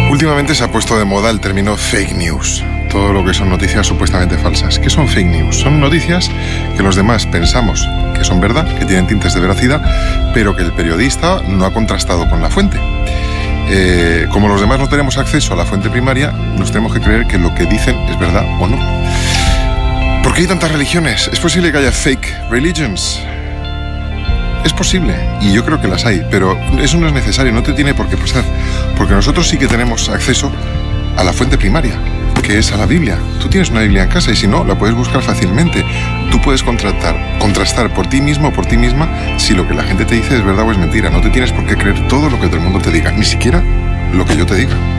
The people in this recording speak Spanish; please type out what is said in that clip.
Últimamente se ha puesto de moda el término fake news. Todo lo que son noticias supuestamente falsas. ¿Qué son fake news? Son noticias que los demás pensamos que son verdad, que tienen tintes de veracidad, pero que el periodista no ha contrastado con la fuente. Como los demás no tenemos acceso a la fuente primaria, nos tenemos que creer que lo que dicen es verdad o no. ¿Por qué hay tantas religiones? ¿Es posible que haya fake religions? Es posible, y yo creo que las hay, pero eso no es necesario, no te tiene por qué pasar, porque nosotros sí que tenemos acceso a la fuente primaria, que es a la Biblia. Tú tienes una Biblia en casa y si no, la puedes buscar fácilmente. Tú puedes contrastar por ti mismo o por ti misma si lo que la gente te dice es verdad o es mentira. No te tienes por qué creer todo lo que todo el mundo te diga, ni siquiera lo que yo te diga.